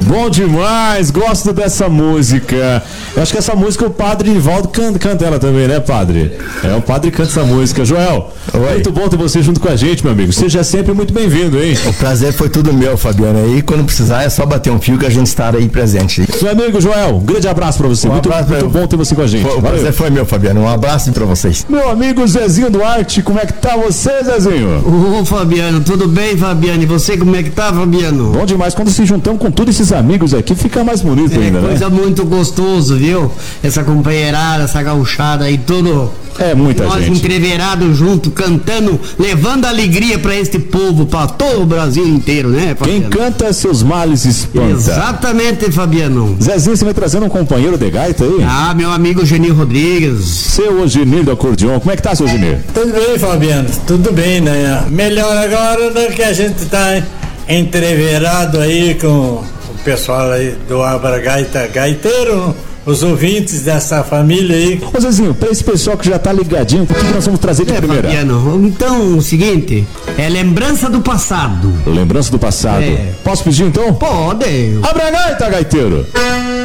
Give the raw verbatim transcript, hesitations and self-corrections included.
Bom demais, gosto dessa música. Eu acho que essa música o padre Nivaldo canta, canta ela também, né, padre? É, o padre canta essa música. Joel, Oi. Muito bom ter você junto com a gente, meu amigo. Seja sempre muito bem-vindo, hein? O prazer foi tudo meu, Fabiano. Aí quando precisar é só bater um fio que a gente está aí presente. Meu amigo Joel, um grande abraço pra você. Um muito abraço, muito bom ter você com a gente. Foi, o Valeu. prazer foi meu, Fabiano. Um abraço pra vocês. Meu amigo Zezinho Duarte, como é que tá você, Zezinho? Ô, Fabiano, tudo bem, Fabiano? E você, como é que tá, Fabiano? Bom demais. Quando se juntamos com todos esses amigos aqui, fica mais bonito é, ainda, coisa né? muito gostoso, viu? Essa companheirada, essa gauchada aí, tudo. É muita nós gente. Nós entreverados junto, cantando, levando alegria pra este povo, pra todo o Brasil inteiro, né, Quem Fabiano? canta seus males espanta. Exatamente, Fabiano. Zezinho, você vai trazendo um companheiro de gaita aí? Ah, meu amigo Genil Rodrigues. Seu Ogenir do acordeon, como é que tá, seu Ogenir? Tudo bem, Fabiano, tudo bem, né? Melhor agora do que a gente tá entreverado aí com o pessoal aí do Abra Gaita Gaiteiro, os ouvintes dessa família aí. Ô Zezinho, pra esse pessoal que já tá ligadinho, o que, que nós vamos trazer de é, primeira? Fabiano, então, o seguinte, é lembrança do passado. Lembrança do passado. É. Posso pedir então? Pode. Abra a gaita, gaiteiro!